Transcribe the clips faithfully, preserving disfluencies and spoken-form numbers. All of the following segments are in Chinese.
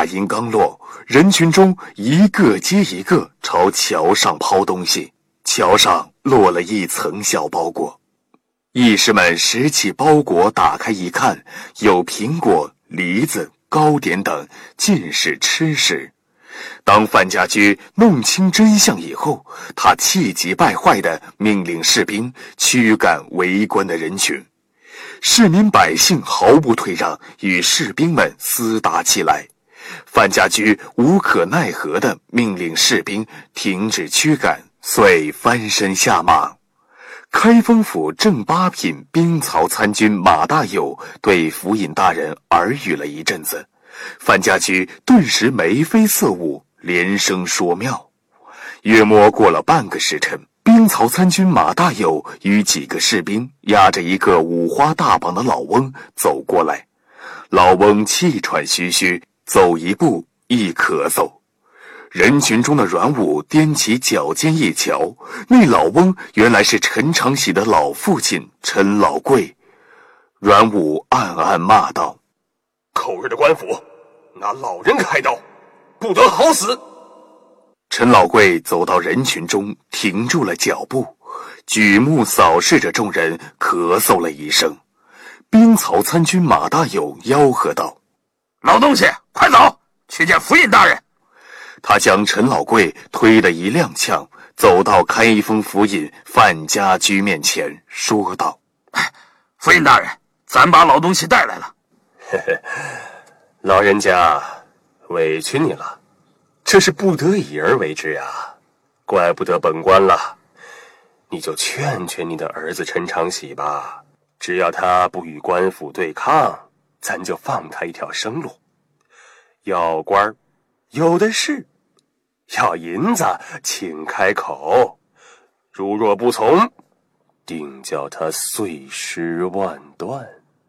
音刚落，人群中一个接一个朝桥上抛东西，桥上落了一层小包裹。义士们拾起包裹打开一看，有苹果、梨子、糕点等，尽是吃食。当范家驹弄清真相以后，他气急败坏地命令士兵驱赶围观的人群。市民百姓毫不退让，与士兵们厮打起来。范家驹无可奈何地命令士兵停止驱赶，遂翻身下马。开封府正八品兵曹参军马大有对府尹大人耳语了一阵子，范家驹顿时眉飞色舞，连声说妙。约莫过了半个时辰，兵曹参军马大有与几个士兵押着一个五花大绑的老翁走过来。老翁气喘吁吁，走一步一咳嗽。人群中的阮武踮起脚尖一瞧，那老翁原来是陈长喜的老父亲陈老贵。阮武暗暗骂道： 寇日的官府，拿老人开刀，不得好死！ 陈老贵走到人群中，停住了脚步，举目扫视着众人，咳嗽了一声。兵曹参军马大有吆喝道： 老东西，快走，去见府尹大人。 他将陈老贵推得一踉跄，走到开封府尹范家驹面前，说道： 府尹大人，咱把老东西带来了。 嘿嘿，老人家委屈你了，这是不得已而为之呀，怪不得本官了。你就劝劝你的儿子陈长喜吧，只要他不与官府对抗，咱就放他一条生路。要官有的是，要银子请开口，如若不从，定叫他碎尸万段。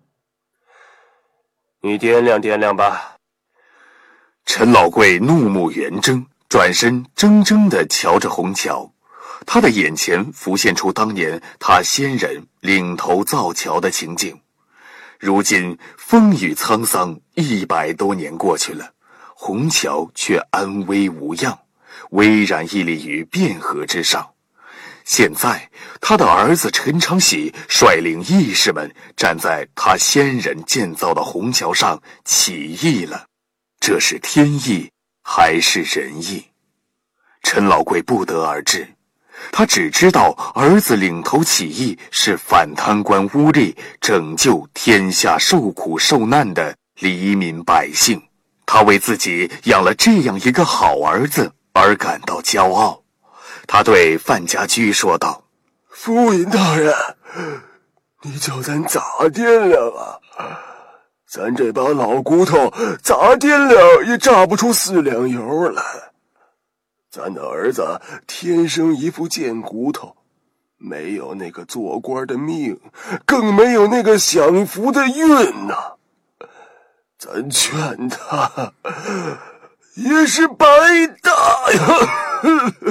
你掂量掂量吧。 陈老贵怒目圆睁，转身怔怔地瞧着虹桥。他的眼前浮现出当年他先人领头造桥的情景。如今风雨沧桑，一百多年过去了，虹桥却安危无恙，巍然屹立于汴河之上。现在他的儿子陈长喜率领义士们站在他先人建造的虹桥上起义了，这是天意还是人意？陈老贵不得而知，他只知道儿子领头起义是反贪官污吏，拯救天下受苦受难的黎民百姓。他为自己养了这样一个好儿子而感到骄傲。他对范家驹说道： 府尹大人，你叫咱咋掂量啊？咱这把老骨头咋掂量也榨不出四两油来。咱的儿子天生一副贱骨头，没有那个做官的命，更没有那个享福的运呐、啊。咱劝他也是白搭呀。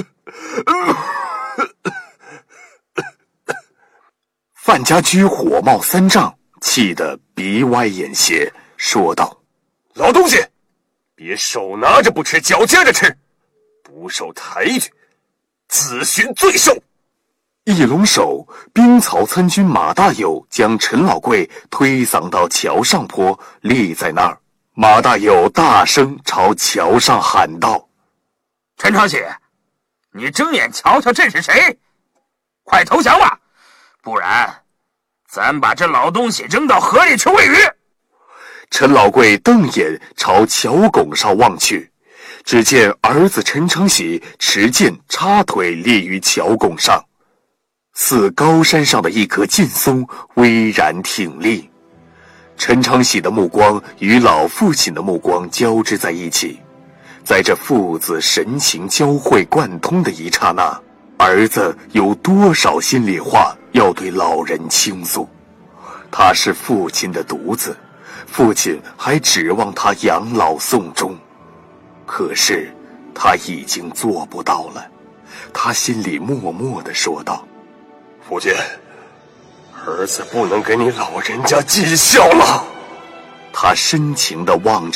范家驹火冒三丈，气得鼻歪眼斜，说道： 老东西，别手拿着不吃，脚接着吃，不受抬举，自寻罪受。 一拢手，兵曹参军马大有将陈老贵推搡到桥上坡，立在那儿。马大有大声朝桥上喊道： 陈长喜，你睁眼瞧瞧这是谁？快投降吧，不然咱把这老东西扔到河里去喂鱼。 陈老贵瞪眼朝桥拱上望去，只见儿子陈长喜持剑插腿立于桥拱上，似高山上的一棵劲松巍然挺立。陈长喜的目光与老父亲的目光交织在一起，在这父子神情交汇贯通的一刹那，儿子有多少心里话要对老人倾诉？他是父亲的独子，父亲还指望他养老送终，可是他已经做不到了。他心里默默地说道： 父亲，儿子不能给你老人家尽孝了。 他深情地望着